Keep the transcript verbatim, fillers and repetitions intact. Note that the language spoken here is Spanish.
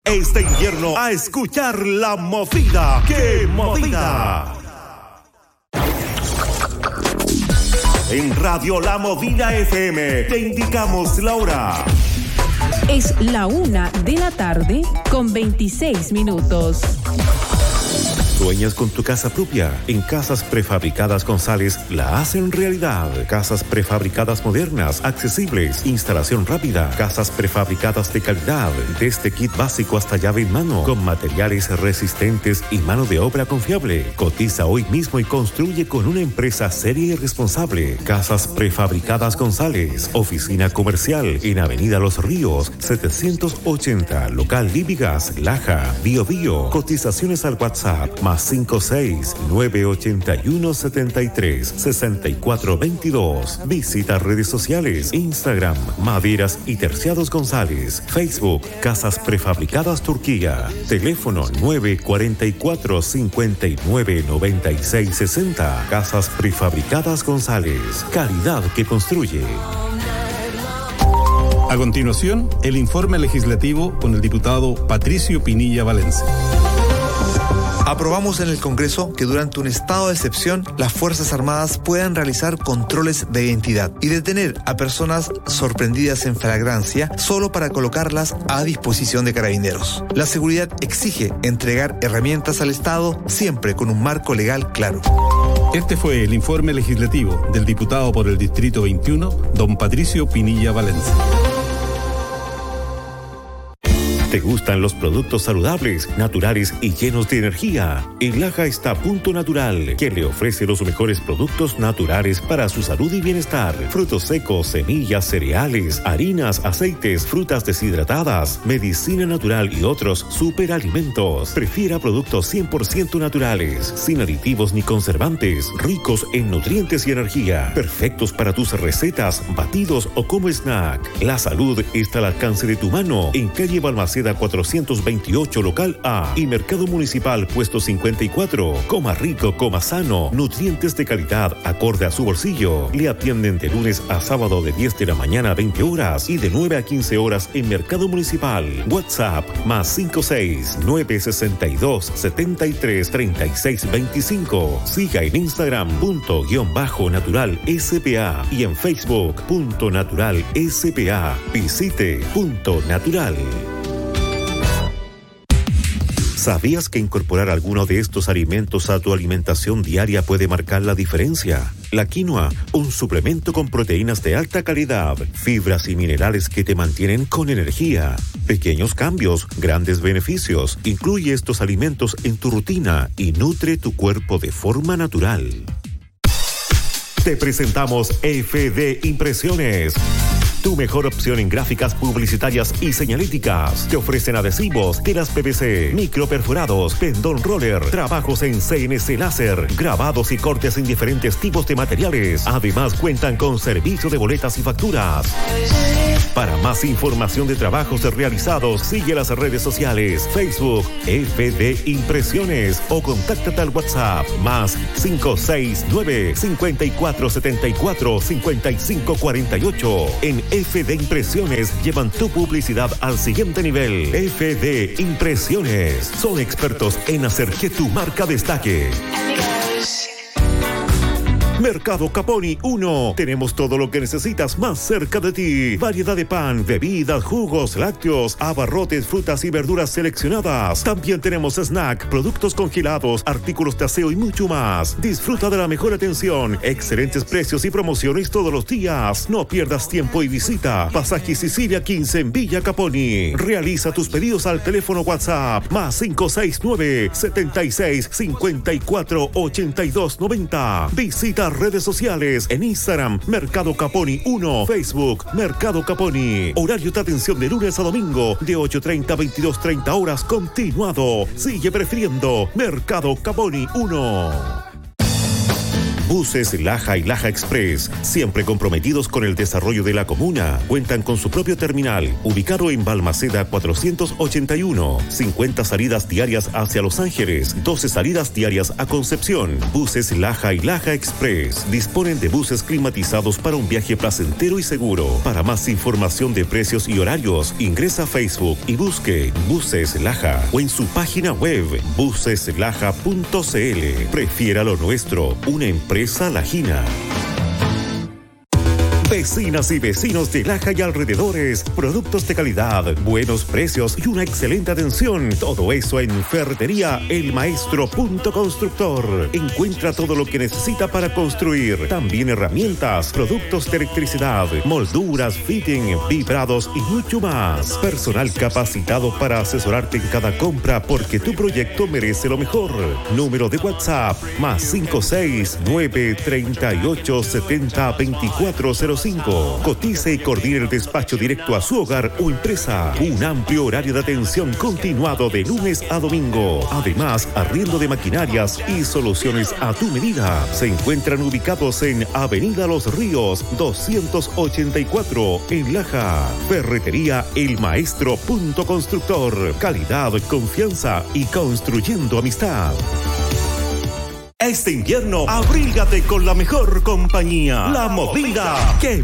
Este invierno a escuchar La Movida. ¡Qué movida! En Radio La Movida F M te indicamos la hora. Es la una de la tarde con veintiséis minutos. ¿Sueñas con tu casa propia? En Casas Prefabricadas González la hacen realidad. Casas prefabricadas modernas, accesibles, instalación rápida, casas prefabricadas de calidad, desde kit básico hasta llave en mano, con materiales resistentes y mano de obra confiable. Cotiza hoy mismo y construye con una empresa seria y responsable. Casas Prefabricadas González, oficina comercial en Avenida Los Ríos, setecientos ochenta, local Libigas, Laja, Bio Bio. Cotizaciones al WhatsApp más cinco seis nueve ocho uno siete tres seis cuatro dos dos. Visita redes sociales, Instagram, Maderas y Terciados González, Facebook, Casas Prefabricadas Turquía, teléfono nueve cuatro cuatro cinco nueve nueve seis seis cero. Casas Prefabricadas González, calidad que construye. A continuación, el informe legislativo con el diputado Patricio Pinilla Valencia. Aprobamos en el Congreso que durante un estado de excepción las Fuerzas Armadas puedan realizar controles de identidad y detener a personas sorprendidas en flagrancia solo para colocarlas a disposición de carabineros. La seguridad exige entregar herramientas al Estado siempre con un marco legal claro. Este fue el informe legislativo del diputado por el Distrito veintiuno, don Patricio Pinilla Valencia. ¿Te gustan los productos saludables, naturales y llenos de energía? En Laja está Punto Natural, que le ofrece los mejores productos naturales para su salud y bienestar. Frutos secos, semillas, cereales, harinas, aceites, frutas deshidratadas, medicina natural y otros superalimentos. Prefiera productos cien por ciento naturales, sin aditivos ni conservantes, ricos en nutrientes y energía, perfectos para tus recetas, batidos o como snack. La salud está al alcance de tu mano en calle Balmaceda cuatrocientos veintiocho, local A, y Mercado Municipal, puesto cincuenta y cuatro. Coma rico, coma sano, nutrientes de calidad acorde a su bolsillo. Le atienden de lunes a sábado de diez de la mañana a veinte horas y de nueve a quince horas en Mercado Municipal. WhatsApp más cinco seis nueve seis dos siete tres tres seis dos cinco. Siga en Instagram punto guión bajo natural S P A y en Facebook punto natural S P A. Visite Punto Natural. ¿Sabías que incorporar alguno de estos alimentos a tu alimentación diaria puede marcar la diferencia? La quinoa, un suplemento con proteínas de alta calidad, fibras y minerales que te mantienen con energía. Pequeños cambios, grandes beneficios. Incluye estos alimentos en tu rutina y nutre tu cuerpo de forma natural. Te presentamos F D Impresiones. Tu mejor opción en gráficas publicitarias y señaléticas. Te ofrecen adhesivos, telas P V C, microperforados, pendón roller, trabajos en C N C láser, grabados y cortes en diferentes tipos de materiales. Además, cuentan con servicio de boletas y facturas. Para más información de trabajos realizados, sigue las redes sociales, Facebook, F D Impresiones, o contáctate al WhatsApp, más cinco seis nueve cinco cuatro siete cuatro cinco cinco cuatro ocho. En F D Impresiones llevan tu publicidad al siguiente nivel. F D Impresiones son expertos en hacer que tu marca destaque. Mercado Caponi uno. Tenemos todo lo que necesitas más cerca de ti. Variedad de pan, bebidas, jugos, lácteos, abarrotes, frutas y verduras seleccionadas. También tenemos snack, productos congelados, artículos de aseo y mucho más. Disfruta de la mejor atención, excelentes precios y promociones todos los días. No pierdas tiempo y visita Pasaje Sicilia quince en Villa Caponi. Realiza tus pedidos al teléfono WhatsApp más cinco seis nueve siete seis cinco cuatro ocho dos nueve cero. Visita redes sociales en Instagram Mercado Caponi uno, Facebook Mercado Caponi. Horario de atención de lunes a domingo de ocho treinta a veintidós treinta horas continuado. Sigue prefiriendo Mercado Caponi uno. Buses Laja y Laja Express, siempre comprometidos con el desarrollo de la comuna, cuentan con su propio terminal, ubicado en Balmaceda cuatrocientos ochenta y uno, cincuenta salidas diarias hacia Los Ángeles, doce salidas diarias a Concepción. Buses Laja y Laja Express disponen de buses climatizados para un viaje placentero y seguro. Para más información de precios y horarios, ingresa a Facebook y busque Buses Laja o en su página web buses laja punto c l. Prefiera lo nuestro, una empresa lajina. Vecinas y vecinos de Laja y alrededores, productos de calidad, buenos precios y una excelente atención. Todo eso en Ferretería El Maestro Punto Constructor. Encuentra todo lo que necesita para construir. También herramientas, productos de electricidad, molduras, fitting, vibrados y mucho más. Personal capacitado para asesorarte en cada compra porque tu proyecto merece lo mejor. Número de WhatsApp más cinco seis nueve tres ocho siete cero dos cuatro cero cinco. Cotice y coordine el despacho directo a su hogar o empresa. Un amplio horario de atención continuado de lunes a domingo. Además, arriendo de maquinarias y soluciones a tu medida. Se encuentran ubicados en Avenida Los Ríos doscientos ochenta y cuatro en Laja. Ferretería El Maestro Punto Constructor. Calidad, confianza y construyendo amistad. Este invierno, abrígate con la mejor compañía, La Movida, que